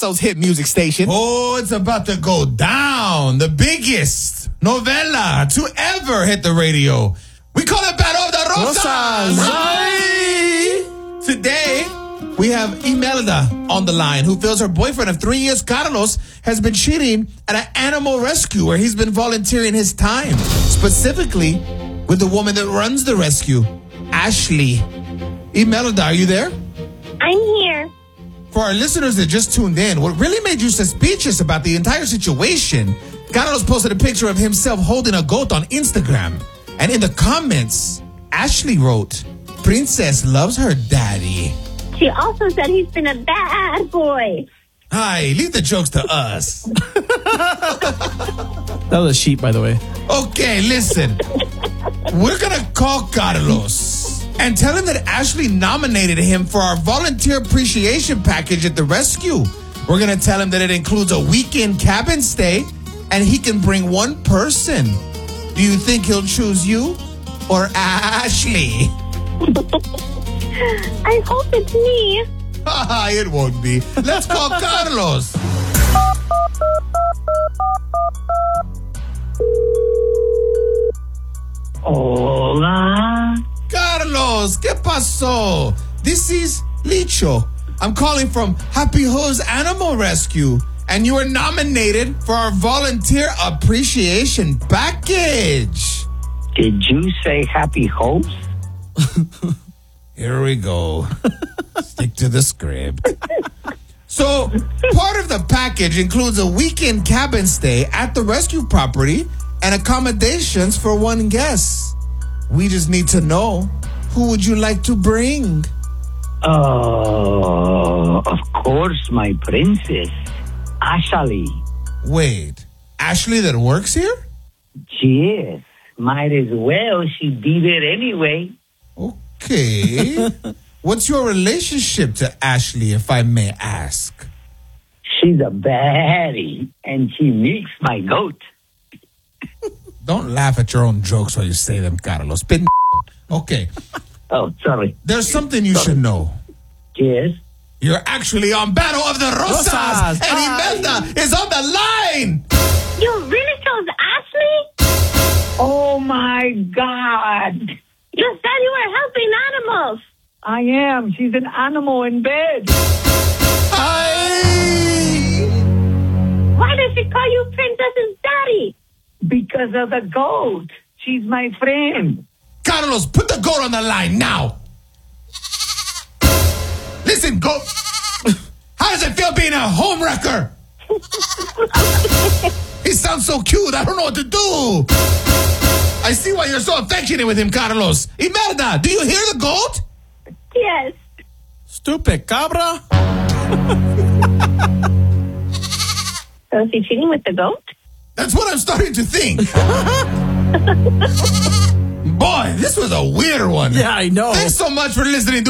Those hit music station. Oh, it's about to go down. The biggest novella to ever hit the radio. We call it Battle of the Rosas. Rosas. Today, we have Imelda on the line, who feels her boyfriend of 3 years, Carlos, has been cheating at an animal rescue where he's been volunteering his time, specifically with the woman that runs the rescue, Ashley. Imelda, are you there? I'm here. For our listeners that just tuned in, what really made you suspicious about the entire situation, Carlos posted a picture of himself holding a goat on Instagram. And in the comments, Ashley wrote, "Princess loves her daddy." She also said he's been a bad boy. Hi, leave the jokes to us. That was a sheep, by the way. Okay, listen. We're going to call Carlos and tell him that Ashley nominated him for our volunteer appreciation package at the rescue. We're going to tell him that it includes a weekend cabin stay and he can bring one person. Do you think he'll choose you or Ashley? I hope it's me. It won't be. Let's call Carlos. Hola. Carlos, ¿qué pasó? This is Licho. I'm calling from Happy Hoes Animal Rescue, and you were nominated for our volunteer appreciation package. Did you say Happy Hopes? Here we go. Stick to the script. So, part of the package includes a weekend cabin stay at the rescue property and accommodations for one guest. We just need to know, who would you like to bring? Of course, my princess, Ashley. Wait, Ashley that works here? Yes, might as well. She did it anyway. Okay. What's your relationship to Ashley, if I may ask? She's a baddie, and she milks my goat. Don't laugh at your own jokes while you say them, Carlos. Okay. Oh, sorry. There's something you should know. Yes? You're actually on Battle of the Rosas, Rosas. and Imelda is on the line. You really chose Ashley? Oh, my God. You said you were helping animals. I am. She's an animal in bed. Hi. Why does she call you Princess's daddy? Because of the goat. She's my friend. Carlos, put the goat on the line now. Listen, goat. How does it feel being a home wrecker? He sounds so cute. I don't know what to do. I see why you're so affectionate with him, Carlos. Imelda, do you hear the goat? Yes. Stupid cabra. So is he cheating with the goat? That's what I'm starting to think. Boy, this was a weird one. Yeah, I know. Thanks so much for listening to